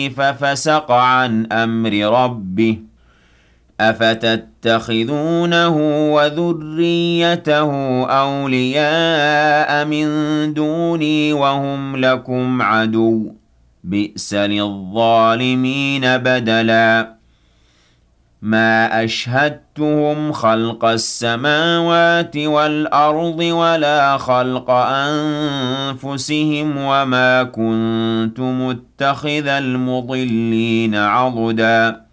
ففسق عن أمر ربه أفتتخذونه وذريته أولياء من دوني وهم لكم عدو بئس للظالمين بدلا ما أشهدتهم خلق السماوات والأرض ولا خلق أنفسهم وما كنت متخذ المضلين عضدا